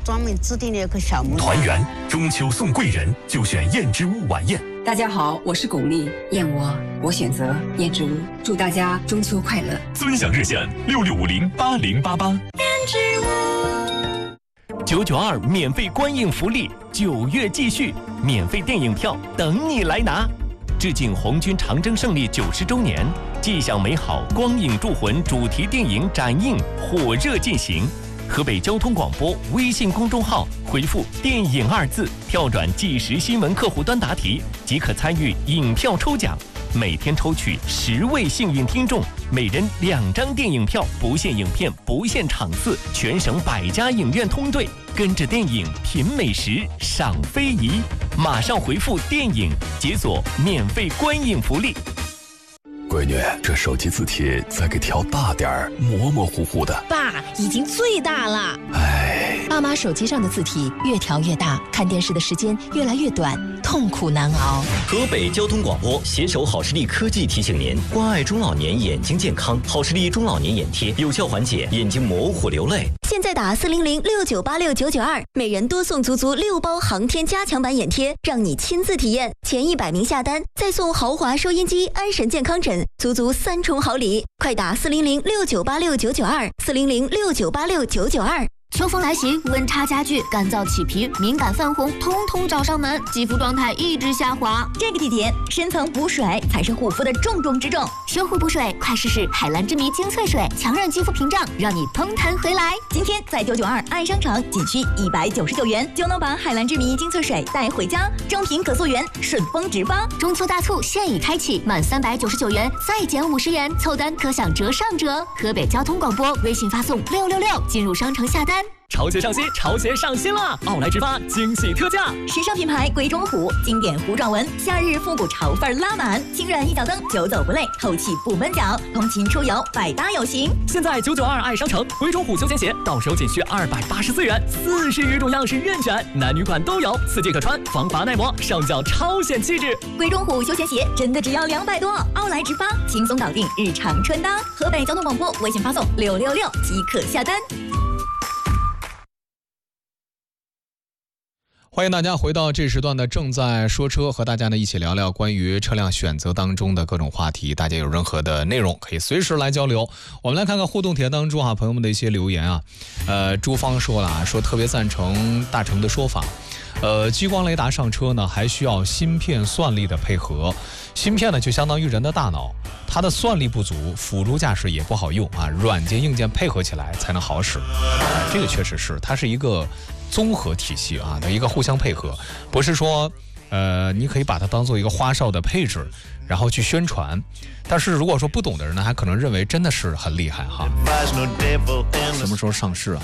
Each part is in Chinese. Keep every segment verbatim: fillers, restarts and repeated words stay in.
专门制定了一个小木团圆中秋送贵人，就选燕之屋晚宴。 大家好，我是巩俐，燕窝我选择燕之屋，祝大家中秋快乐。 尊享热线六六五零八零八八。燕之屋九九二免费观影福利，九月继续，免费电影票等你来拿。致敬红军长征胜利九十周年，既享美好光影铸魂主题电影展映火热进行。河北交通广播微信公众号回复“电影”二字，跳转即时新闻客户端答题，即可参与影票抽奖。每天抽取十位幸运听众，每人两张电影票，不限影片，不限场次，全省百家影院通兑，跟着电影品美食，赏非遗。马上回复“电影”，解锁免费观影福利。 闺女，这手机字体再给调大点儿，模模糊糊的。 爸，已经最大了。 哎， 爸妈手机上的字体越调越大，看电视的时间越来越短，痛苦难熬。 河北交通广播携手好视力科技提醒您：关爱中老年眼睛健康，好视力中老年眼贴有效缓解眼睛模糊流泪。 现在打四零零六九八六九九二，每人多送足足六包航天加强版眼贴，让你亲自体验。前一百名下单，再送豪华收音机、安神健康枕，足足三重好礼。快打四零零六九八六九九二，四零零六九八六九九二。 秋风来袭，温差加剧，干燥起皮、敏感泛红，通通找上门，肌肤状态一直下滑。 这个季节，深层补水才是护肤的重中之重。 修护补水，快试试海蓝之谜精粹水，强韧肌肤屏障，让你通弹回来。 今天在九九二爱商场，仅需一百九十九元就能把海蓝之谜精粹水带回家，正品可溯源，顺丰直发。 中秋大促现已开启，满三百九十九元再减五十元，凑单可享折上折。河北交通广播微信发送六六六进入商城下单。 潮鞋上新，潮鞋上新了！奥莱直发惊喜特价， 时尚品牌鬼冢虎经典弧状纹，夏日复古潮范拉满，轻软一脚蹬，久走不累，透气不闷脚，通勤出游百搭有型。 现在九九二爱商城鬼冢虎休闲鞋到手仅需二百八十四元，四十余种样式任选，男女款都有，四季可穿，防滑耐磨，上脚超显气质。 鬼冢虎休闲鞋真的只要两百多，奥莱直发轻松搞定日常穿搭。河北交通广播微信发送六六六即可下单。 欢迎大家回到这时段的正在说车，和大家呢一起聊聊关于车辆选择当中的各种话题。大家有任何的内容可以随时来交流。我们来看看互动帖当中啊，朋友们的一些留言啊。呃，朱芳说了啊，说特别赞成大成的说法。呃，激光雷达上车呢，还需要芯片算力的配合。芯片呢，就相当于人的大脑，它的算力不足，辅助驾驶也不好用啊。软件硬件配合起来才能好使。啊，这个确实是，它是一个综合体系啊的一个互相配合，不是说呃你可以把它当做一个花哨的配置，然后去宣传。但是如果说不懂的人呢，还可能认为真的是很厉害哈。什么时候上市啊？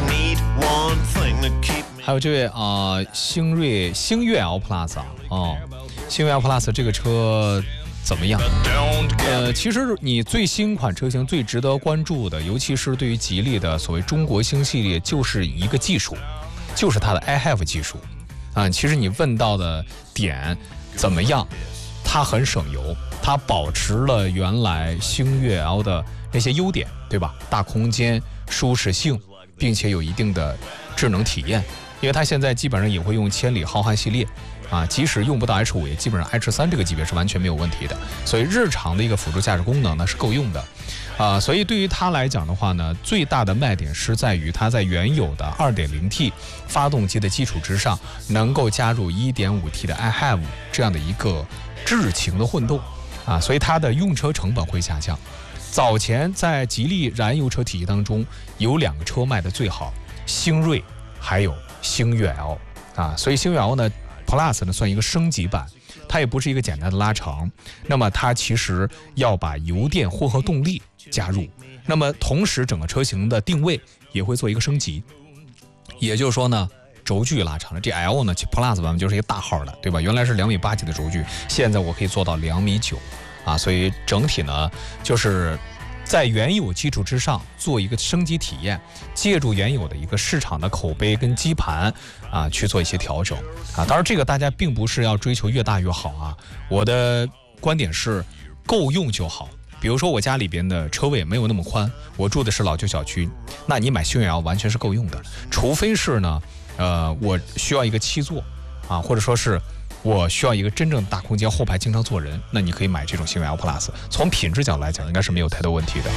还有这位啊、呃，星瑞星越 L Plus 啊，哦，星越 L Plus 这个车怎么样？呃，其实你最新款车型最值得关注的，尤其是对于吉利的所谓中国星系列，就是一个技术，就是它的 I Have 技术啊。其实你问到的点怎么样？它很省油，它保持了原来星越 L 的那些优点，对吧？大空间、舒适性，并且有一定的智能体验。因为它现在基本上也会用千里浩瀚系列啊，即使用不到 H 五， 也基本上 H 三 这个级别是完全没有问题的。所以日常的一个辅助驾驶功能呢是够用的啊。所以对于它来讲的话呢，最大的卖点是在于它在原有的 二点零 T 发动机的基础之上，能够加入 一点五 T 的 I Have 这样的一个智情的混动啊，所以它的用车成本会下降。早前在吉利燃油车体系当中，有两个车卖的最好，星锐还有星越 L 啊，所以星越 L 呢 Plus 呢算一个升级版，它也不是一个简单的拉长，那么它其实要把油电混合动力加入，那么同时整个车型的定位也会做一个升级，也就是说呢，轴距拉长了，这 L 呢 Plus 版本就是一个大号的，对吧？原来是两米八几的轴距，现在我可以做到两米九啊，所以整体呢就是在原有基础之上做一个升级体验，借助原有的一个市场的口碑跟基盘啊去做一些调整啊。当然这个大家并不是要追求越大越好啊，我的观点是够用就好， 比如说我家里边的车位没有那么宽，我住的是老旧小区，那你买星越 L 完全是够用的。除非是呢，呃，我需要一个七座啊，或者说是我需要一个真正的大空间，后排经常坐人，那你可以买这种星越 L Plus。从品质角度来讲，应该是没有太多问题的。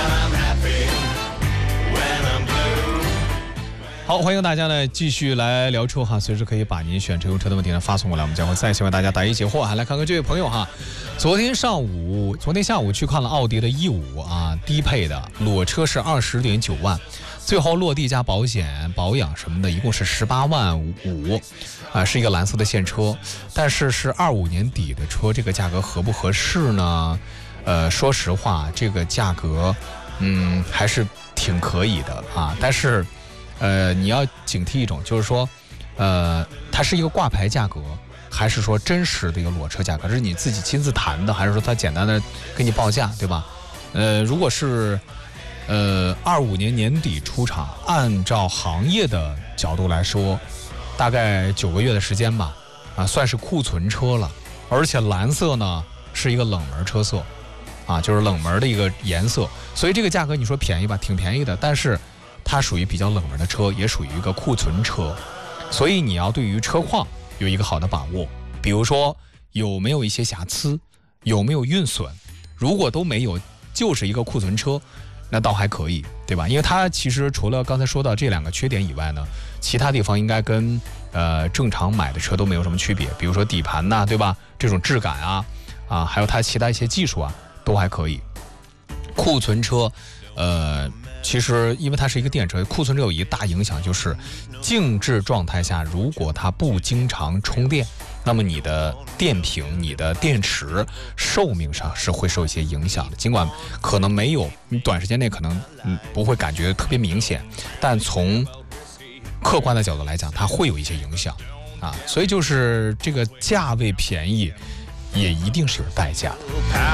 好，欢迎大家呢继续来聊车哈，随时可以把您选车用车的问题呢发送过来，我们将会再次为大家答疑解惑哈。来看看这位朋友哈，昨天上午、昨天下午去看了奥迪的 E 五啊，低配的裸车是二十点九万，最后落地加保险、保养什么的，一共是十八万五，啊，是一个蓝色的现车，但是是二五年底的车，这个价格合不合适呢？呃，说实话，这个价格，嗯，还是挺可以的啊，但是。呃，你要警惕一种，就是说，呃，它是一个挂牌价格，还是说真实的一个裸车价格？这是你自己亲自谈的，还是说他简单的给你报价，对吧？呃，如果是呃二五年年底出厂，按照行业的角度来说，大概九个月的时间吧，啊，算是库存车了。而且蓝色呢是一个冷门车色，啊，就是冷门的一个颜色，所以这个价格你说便宜吧，挺便宜的，但是。它属于比较冷门的车，也属于一个库存车，所以你要对于车况有一个好的把握，比如说有没有一些瑕疵，有没有运损，如果都没有，就是一个库存车，那倒还可以，对吧？因为它其实除了刚才说到这两个缺点以外呢，其他地方应该跟呃正常买的车都没有什么区别，比如说底盘呐、啊，对吧？这种质感啊，啊，还有它其他一些技术啊，都还可以。库存车，呃。其实，因为它是一个电车，库存车有一个大影响，就是静置状态下，如果它不经常充电，那么你的电瓶、你的电池寿命上是会受一些影响的。尽管可能没有，你短时间内可能嗯不会感觉特别明显，但从客观的角度来讲，它会有一些影响啊。所以就是这个价位便宜。也一定是有代价的。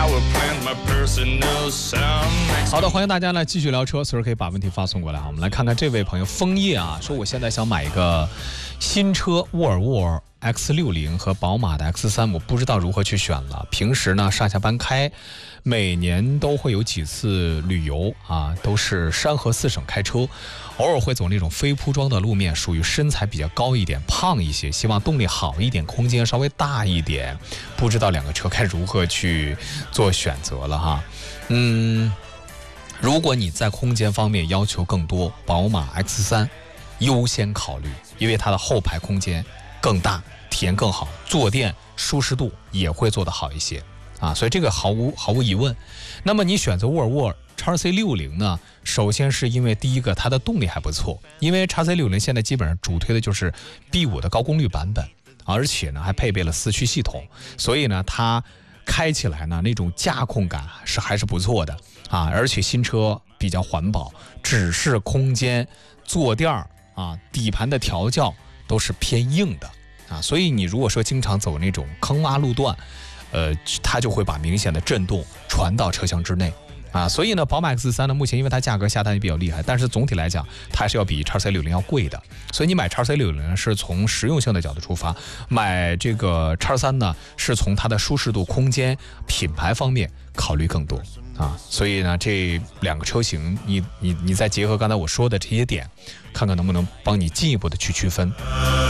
好的，欢迎大家呢继续聊车，随时可以把问题发送过来啊。我们来看看这位朋友枫叶啊，说我现在想买一个新车沃尔沃 X 六十 和宝马的 X 三， 我不知道如何去选了。平时呢上下班开，每年都会有几次旅游啊，都是山河四省开车。偶尔会走那种非铺装的路面，属于身材比较高一点、胖一些，希望动力好一点，空间稍微大一点。不知道两个车该如何去做选择了哈。嗯，如果你在空间方面要求更多，宝马 X 三 优先考虑，因为它的后排空间更大，体验更好，坐垫舒适度也会做得好一些啊，所以这个毫无毫无疑问。那么你选择沃尔沃 X C 六十 呢？首先是因为第一个它的动力还不错，因为 X C 六十 现在基本上主推的就是 B 五 的高功率版本，而且呢还配备了四驱系统，所以呢它开起来呢那种驾控感是还是不错的啊，而且新车比较环保，只是空间、坐垫啊、底盘的调教都是偏硬的啊，所以你如果说经常走那种坑洼路段，呃，它就会把明显的震动传到车厢之内。啊，所以呢，宝马 X 三 呢，目前因为它价格下探也比较厉害，但是总体来讲，它还是要比 X C 六十 要贵的。所以你买 X C 六十 是从实用性的角度出发，买这个 X 三 呢，是从它的舒适度、空间、品牌方面考虑更多啊。所以呢，这两个车型，你你你再结合刚才我说的这些点，看看能不能帮你进一步的去区分。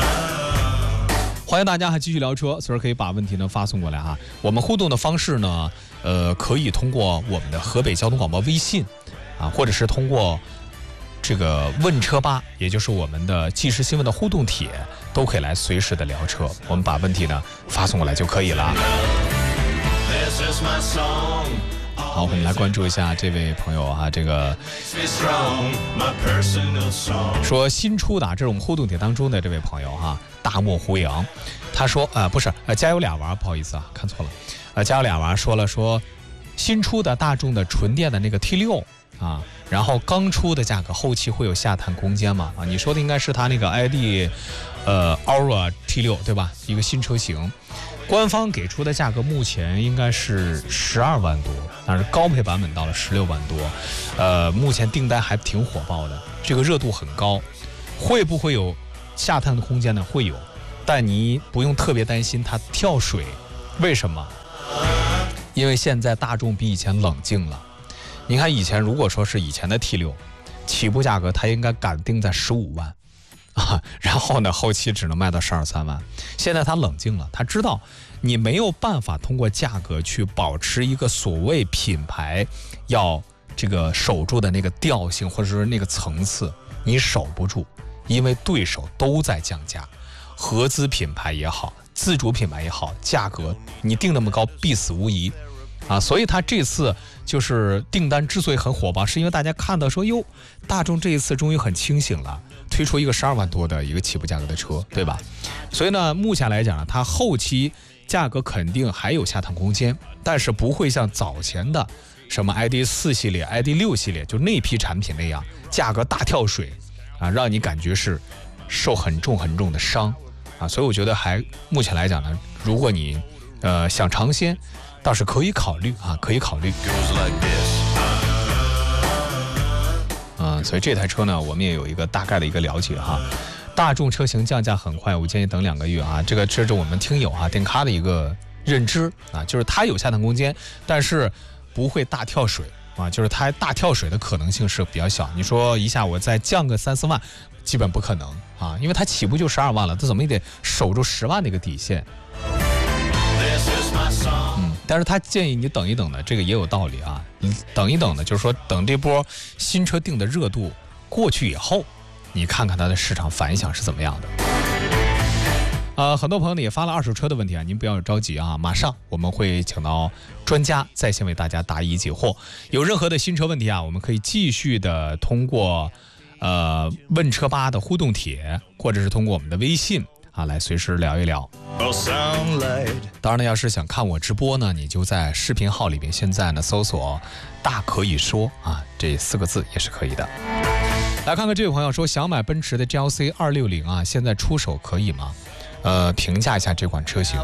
欢迎大家还继续聊车，随时可以把问题呢发送过来哈。我们互动的方式呢，呃，可以通过我们的河北交通广播微信啊，或者是通过这个问车吧，也就是我们的即时新闻的互动帖，都可以来随时的聊车。我们把问题呢发送过来就可以了。好，我们来关注一下这位朋友啊，这个说新出的这种互动帖当中的这位朋友哈，大漠胡杨，他说呃不是呃家有俩娃，不好意思啊，看错了，呃家有俩娃说了说新出的大众的纯电的那个 T 六啊，然后刚出的价格，后期会有下探空间吗？啊，你说的应该是他那个 I D 呃 Aura T 六对吧？一个新车型。官方给出的价格目前应该是十二万多，但是高配版本到了十六万多，呃，目前订单还挺火爆的，这个热度很高，会不会有下探的空间呢？会有，但你不用特别担心它跳水，为什么？ 因为现在大众比以前冷静了。你看以前如果说是以前的 T 六，起步价格它应该敢定在十五万啊，然后呢后期只能卖到十二三万。现在他冷静了，他知道你没有办法通过价格去保持一个所谓品牌要这个守住的那个调性或者是那个层次，你守不住，因为对手都在降价，合资品牌也好，自主品牌也好，价格你定那么高必死无疑啊。所以他这次就是订单之所以很火爆，是因为大家看到说哟，大众这一次终于很清醒了，推出一个十二万多的一个起步价格的车，对吧？所以呢，目前来讲呢，它后期价格肯定还有下探空间，但是不会像早前的什么 I D 四 系列、I D 六 系列就那批产品那样价格大跳水啊，让你感觉是受很重很重的伤啊。所以我觉得还目前来讲呢，如果你呃想尝鲜，倒是可以考虑啊，可以考虑。嗯，所以这台车呢，我们也有一个大概的一个了解哈。大众车型降价很快，我建议等两个月啊。这个这是我们听友啊电咖的一个认知啊，就是它有下探空间，但是不会大跳水啊，就是它大跳水的可能性是比较小。你说一下我再降个三四万，基本不可能啊，因为它起步就十二万了，它怎么也得守住十万的一个底线。嗯，但是他建议你等一等的，这个也有道理啊。等一等的，就是说等这波新车定的热度过去以后，你看看它的市场反响是怎么样的。呃，很多朋友呢也发了二手车的问题啊，您不要着急啊，马上我们会请到专家在线为大家答疑解惑。有任何的新车问题啊，我们可以继续的通过呃问车吧的互动帖，或者是通过我们的微信啊来随时聊一聊。当然呢，要是想看我直播呢，你就在视频号里边，现在呢搜索大可以说啊这四个字也是可以的。来看看这位朋友说，想买奔驰的 G L C 二六零啊，现在出手可以吗？呃，评价一下这款车型。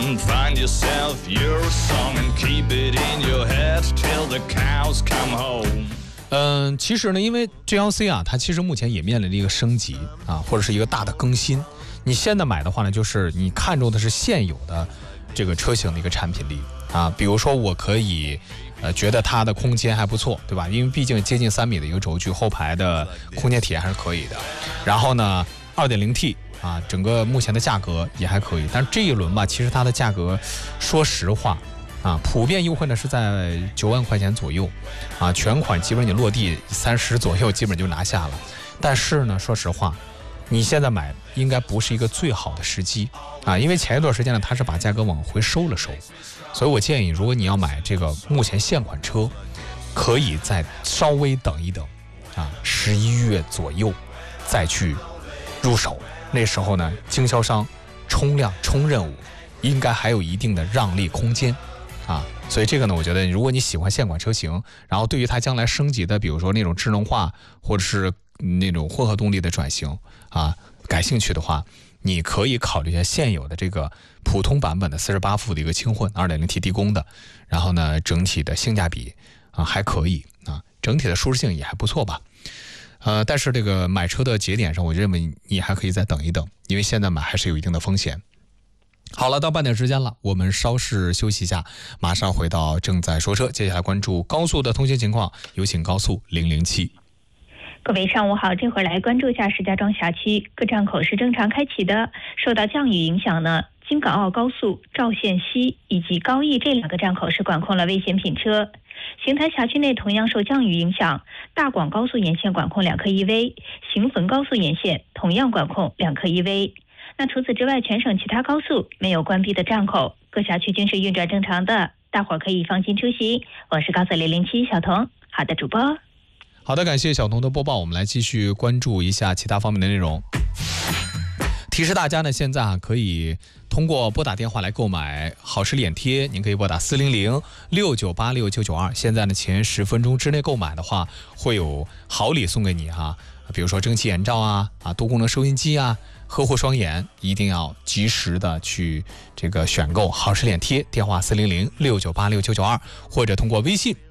嗯、呃，其实呢，因为 G L C 啊，它其实目前也面临着一个升级啊，或者是一个大的更新。你现在买的话呢，就是你看中的是现有的这个车型的一个产品力啊，比如说我可以呃觉得它的空间还不错，对吧？因为毕竟接近三米的一个轴距，后排的空间体验还是可以的。然后呢 二点零 T 啊，整个目前的价格也还可以，但是这一轮吧，其实它的价格说实话啊，普遍优惠呢是在九万块钱左右啊，全款基本你落地三十左右基本就拿下了。但是呢，说实话，你现在买应该不是一个最好的时机啊，因为前一段时间呢，它是把价格往回收了收，所以我建议，如果你要买这个目前现款车，可以再稍微等一等啊，十一月左右再去入手。那时候呢，经销商冲量冲任务，应该还有一定的让利空间啊。所以这个呢，我觉得如果你喜欢现款车型，然后对于它将来升级的，比如说那种智能化或者是那种混合动力的转型啊，感兴趣的话，你可以考虑一下现有的这个普通版本的四十八伏的一个轻混 二点零 T 低功的，然后呢，整体的性价比啊还可以啊，整体的舒适性也还不错吧。呃，但是这个买车的节点上，我认为你还可以再等一等，因为现在买还是有一定的风险。好了，到半点时间了，我们稍事休息一下，马上回到正在说车。接下来关注高速的通行情况，有请高速零零七。 各位上午好，这会儿来关注一下石家庄辖区各站口是正常开启的。受到降雨影响呢，京港澳高速赵县西以及高义这两个站口是管控了危险品车。邢台辖区内同样受降雨影响，大广高速沿线管控两科一危，邢汾高速沿线同样管控两科一危。那除此之外，全省其他高速没有关闭的站口，各辖区均是运转正常的，大伙儿可以放心出行。我是高速零零七小童，好的，主播。 好的，感谢小童的播报，我们来继续关注一下其他方面的内容。提示大家呢，现在啊可以通过拨打电话来购买好视力眼贴，您可以拨打四零零六九八六九九二。现在呢，前十分钟之内购买的话，会有好礼送给你哈、啊，比如说蒸汽眼罩啊、啊多功能收音机啊，呵护双眼，一定要及时的去这个选购好视力眼贴。电话四零零六九八六九九二，或者通过微信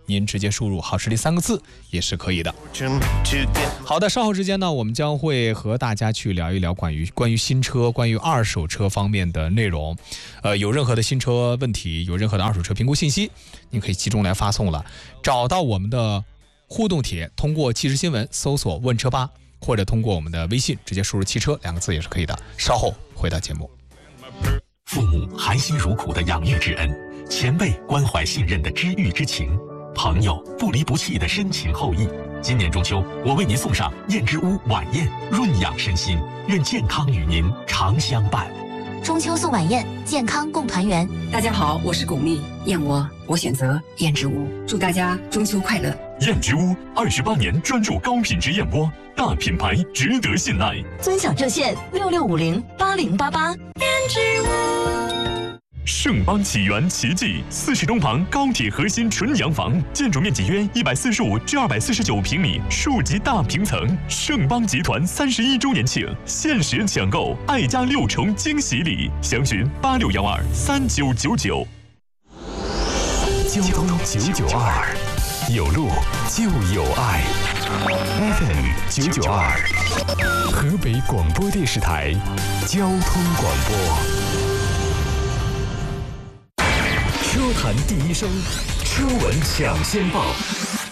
您直接输入好视力三个字也是可以的。好的，稍后之间呢，我们将会和大家去聊一聊关于关于新车、关于二手车方面的内容。呃，有任何的新车问题，有任何的二手车评估信息，您可以集中来发送了。找到我们的互动帖，通过即时新闻搜索问车吧，或者通过我们的微信直接输入汽车两个字也是可以的。稍后回到节目。 父母含辛茹苦的养育之恩，前辈关怀信任的知遇之情，朋友不离不弃的深情厚谊。今年中秋，我为您送上燕之屋晚宴，润养身心，愿健康与您常相伴。 中秋送晚宴，健康共团圆。 大家好，我是巩俐，燕窝我选择燕之屋，祝大家中秋快乐。 燕之屋二十八年专注高品质燕窝，大品牌值得信赖。 尊享热线六六五零八零八八。燕之屋。盛邦起源奇迹四十东旁高铁核心纯洋房，建筑面积约一百四十五至二百四十九平米，数级大平层。盛邦集团三十一周年庆，限时抢购爱家六重惊喜礼，详询八六幺二三九九九。 交通九九二，有路就有爱。F M 九九二，河北广播电视台交通广播。车坛第一声，车闻抢先报。